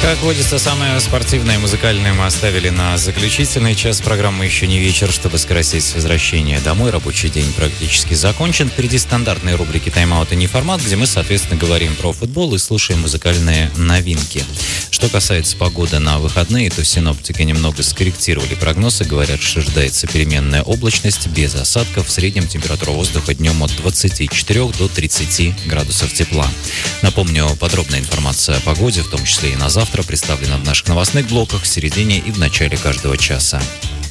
Как водится, самое спортивное и музыкальное мы оставили на заключительный час программы «Еще не вечер», чтобы скрасить возвращение домой. Рабочий день практически закончен. Впереди стандартные рубрики «Тайм-аут» и «Неформат», где мы, соответственно, говорим про футбол и слушаем музыкальные новинки. Что касается погоды на выходные, то синоптики немного скорректировали прогнозы. Говорят, что ожидается переменная облачность без осадков. В среднем температура воздуха днем от 24 до 30 градусов тепла. Напомню, подробная информация о погоде, в том числе и на завтра, представлена в наших новостных блоках в середине и в начале каждого часа.